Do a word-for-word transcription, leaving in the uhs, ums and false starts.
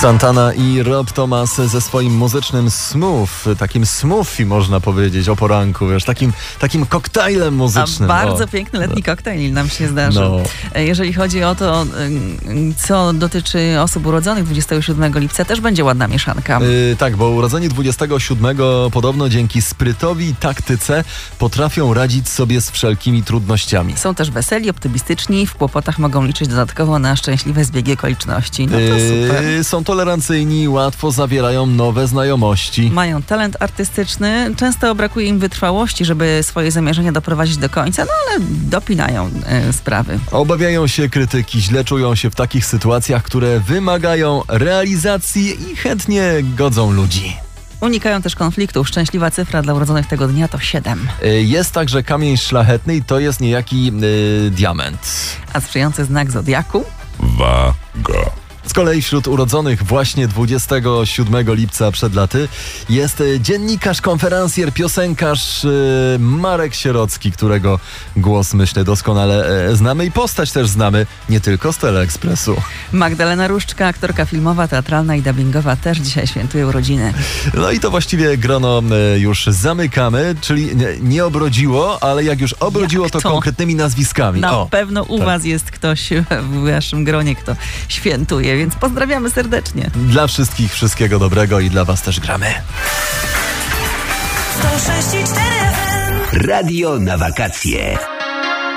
Santana i Rob Thomas ze swoim muzycznym smooth, takim smoothie można powiedzieć o poranku, wiesz, takim, takim koktajlem muzycznym. A bardzo o. piękny letni koktajl nam się zdarzył. No. Jeżeli chodzi o to, co dotyczy osób urodzonych dwudziestego siódmego lipca, też będzie ładna mieszanka. Yy, tak, bo urodzeni dwudziestego siódmego podobno dzięki sprytowi i taktyce potrafią radzić sobie z wszelkimi trudnościami. Są też weseli, optymistyczni, w kłopotach mogą liczyć dodatkowo na szczęśliwe zbiegi okoliczności. No to yy, super. Są tolerancyjni, łatwo zawierają nowe znajomości. Mają talent artystyczny, często brakuje im wytrwałości, żeby swoje zamierzenia doprowadzić do końca, no ale dopinają y, sprawy. Obawiają się krytyki, źle czują się w takich sytuacjach, które wymagają realizacji i chętnie godzą ludzi. Unikają też konfliktów. Szczęśliwa cyfra dla urodzonych tego dnia to siedem. Jest także kamień szlachetny i to jest niejaki yy, diament. A sprzyjający znak zodiaku? Waga. Z kolei wśród urodzonych właśnie dwudziestego siódmego lipca przed laty jest dziennikarz, konferencjer, piosenkarz yy, Marek Sierocki, którego głos, myślę, doskonale e, znamy i postać też znamy, nie tylko z Teleekspresu. Magdalena Różczka, aktorka filmowa, teatralna i dubbingowa, też dzisiaj świętuje urodziny. No i to właściwie grono e, już zamykamy, czyli nie, nie obrodziło, ale jak już obrodziło, Jak to to? konkretnymi nazwiskami. Na O, pewno u tak. was jest ktoś w waszym gronie, kto świętuje, więc pozdrawiamy serdecznie. Dla wszystkich wszystkiego dobrego i dla was też gramy. sto sześć i cztery F M. Radio na wakacje.